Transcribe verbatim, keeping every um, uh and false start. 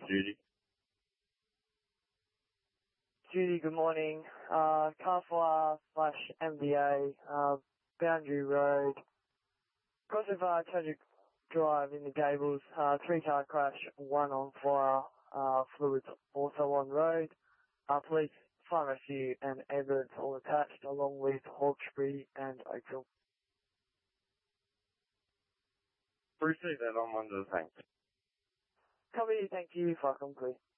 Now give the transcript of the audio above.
Judy. Judy, good morning. Uh, car fire slash M V A, uh, Boundary Road. Because of uh, tragic drive in the Gables, uh, three car crash, one on fire, uh, fluids also on road. Uh, police, fire rescue and ambulance all attached along with Hawkesbury and Oakville. Appreciate that on Monday, thanks. Copy, thank you, fuck 'em, please.